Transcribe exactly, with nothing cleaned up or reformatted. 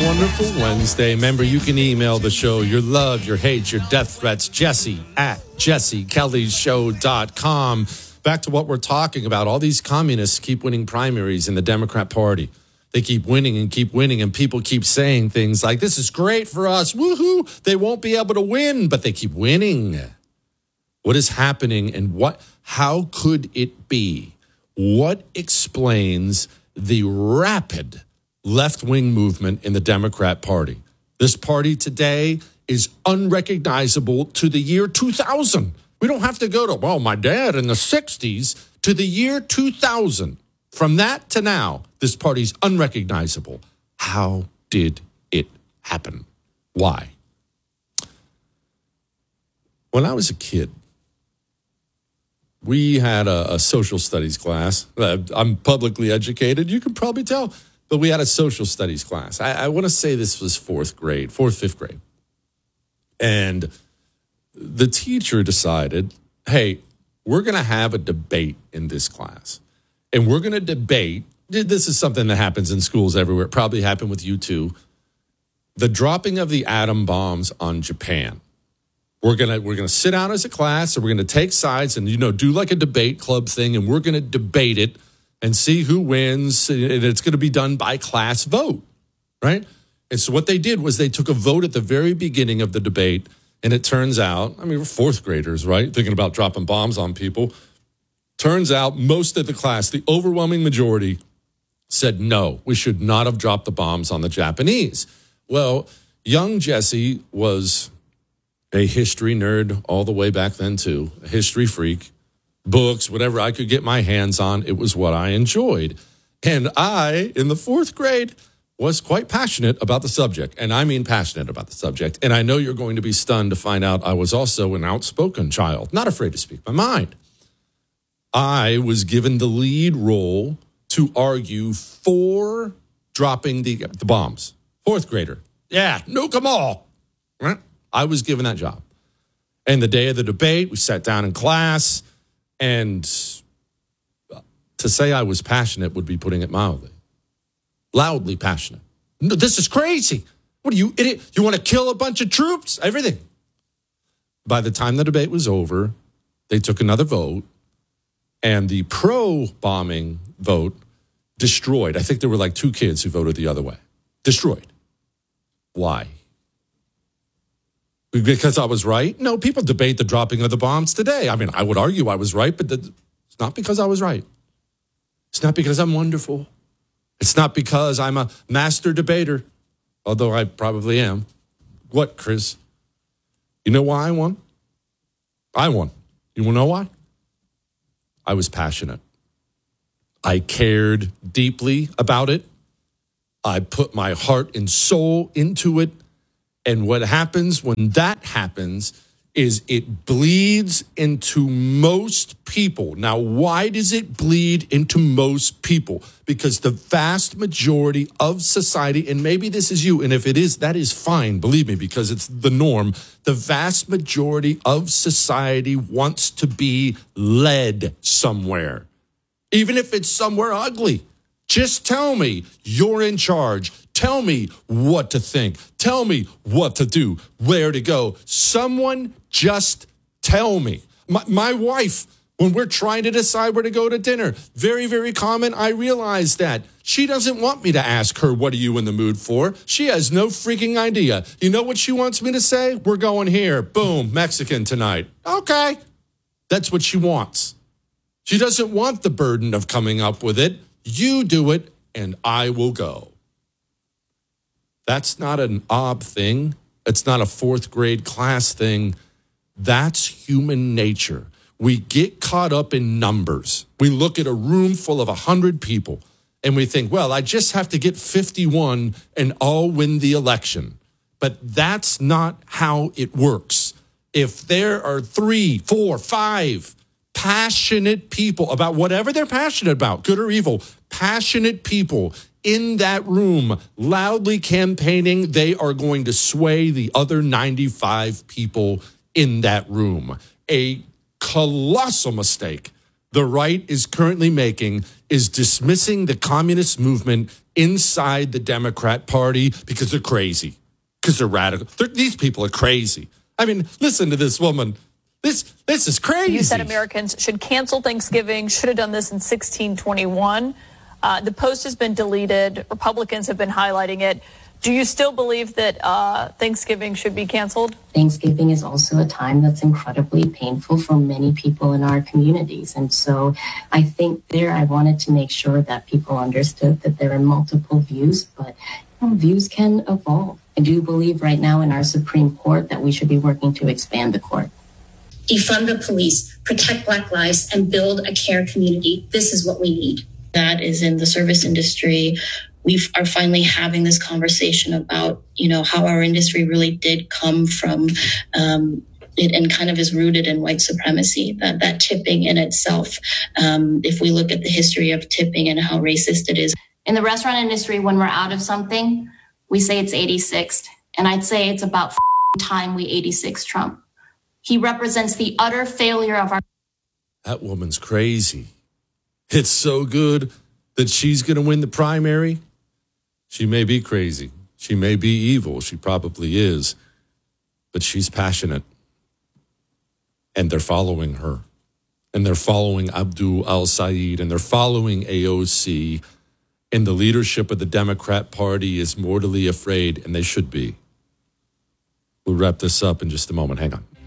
wonderful Wednesday. Remember, you can email the show your love, your hate, your death threats, Jesse at jesse kelly show dot com. Back to what we're talking about. All these communists keep winning primaries in the Democrat Party. They keep winning and keep winning, and people keep saying things like, this is great for us, woohoo. They won't be able to win, but they keep winning. What is happening, and what? How could it be? What explains the rapid left-wing movement in the Democrat Party? This party today is unrecognizable to the year two thousand. We don't have to go to, well, my dad in the sixties, to the year two thousand. From that to now, this party's unrecognizable. How did it happen? Why? When I was a kid, we had a, a social studies class. Uh, I'm publicly educated, you can probably tell. But we had a social studies class. I, I want to say this was fourth grade, fourth, fifth grade. And the teacher decided, hey, we're going to have a debate in this class. And we're going to debate, this is something that happens in schools everywhere. It probably happened with you too. The dropping of the atom bombs on Japan. We're going to we're going to sit down as a class, and we're going to take sides and, you know, do like a debate club thing, and we're going to debate it and see who wins, and it's going to be done by class vote, right? And so what they did was they took a vote at the very beginning of the debate, and it turns out, I mean, we're fourth graders, right, thinking about dropping bombs on people. Turns out most of the class, the overwhelming majority, said no, we should not have dropped the bombs on the Japanese. Well, young Jesse was a history nerd all the way back then, too, a history freak. Books, whatever I could get my hands on, it was what I enjoyed. And I, in the fourth grade, was quite passionate about the subject. And I mean passionate about the subject. And I know you're going to be stunned to find out I was also an outspoken child, not afraid to speak my mind. I was given the lead role to argue for dropping the, the bombs. Fourth grader. Yeah, nuke them all. Right? I was given that job. And the day of the debate, we sat down in class. And to say I was passionate would be putting it mildly. Loudly passionate. No, this is crazy. What are you, idiot? You want to kill a bunch of troops? Everything. By the time the debate was over, they took another vote, and the pro-bombing vote destroyed. I think there were like two kids who voted the other way. Destroyed. Why? Because I was right? No, people debate the dropping of the bombs today. I mean, I would argue I was right, but the, it's not because I was right. It's not because I'm wonderful. It's not because I'm a master debater, although I probably am. What, Chris? You know why I won? I won. You want to know why? I was passionate. I cared deeply about it. I put my heart and soul into it. And what happens when that happens is it bleeds into most people. Now, why does it bleed into most people? Because the vast majority of society, and maybe this is you, and if it is, that is fine, believe me, because it's the norm. The vast majority of society wants to be led somewhere, even if it's somewhere ugly. Just tell me you're in charge. Tell me what to think. Tell me what to do, where to go. Someone just tell me. My, my wife, when we're trying to decide where to go to dinner, very, very common, I realize that. She doesn't want me to ask her, what are you in the mood for? She has no freaking idea. You know what she wants me to say? We're going here. Boom, Mexican tonight. Okay. That's what she wants. She doesn't want the burden of coming up with it. You do it, and I will go. That's not an ob thing. It's not a fourth grade class thing. That's human nature. We get caught up in numbers. We look at a room full of one hundred people, and we think, well, I just have to get fifty-one, and I'll win the election. But that's not how it works. If there are three, four, five passionate people about whatever they're passionate about, good or evil, passionate people in that room loudly campaigning, they are going to sway the other ninety-five people in that room. A colossal mistake the right is currently making is dismissing the communist movement inside the Democrat Party because they're crazy, because they're radical. They're, these people are crazy. I mean, listen to this woman. This this is crazy. You said Americans should cancel Thanksgiving, should have done this in sixteen twenty-one. Uh, the post has been deleted. Republicans have been highlighting it. Do you still believe that uh, Thanksgiving should be canceled? Thanksgiving is also a time that's incredibly painful for many people in our communities. And so I think there I wanted to make sure that people understood that there are multiple views, but you know, views can evolve. I do believe right now in our Supreme Court that we should be working to expand the court. Defund the police, protect Black lives, and build a care community. This is what we need. That is in the service industry. We are finally having this conversation about, you know, how our industry really did come from um, it and kind of is rooted in white supremacy. That that tipping in itself, um, if we look at the history of tipping and how racist it is. In the restaurant industry, when we're out of something, we say it's eighty-sixth. And I'd say it's about time we eighty-six Trump. He represents the utter failure of our... That woman's crazy. It's so good that she's going to win the primary. She may be crazy. She may be evil. She probably is. But she's passionate. And they're following her. And they're following Abdul El-Sayed. And they're following A O C. And the leadership of the Democrat Party is mortally afraid. And they should be. We'll wrap this up in just a moment. Hang on.